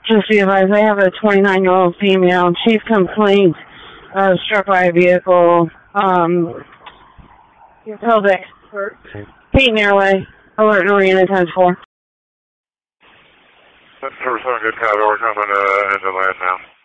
Just be advised, I have a 29-year-old female. Chief complaint, struck by a vehicle, pelvic, Peyton Airway, alert Marina 10-4. That's 7 good copy, we're coming into land now.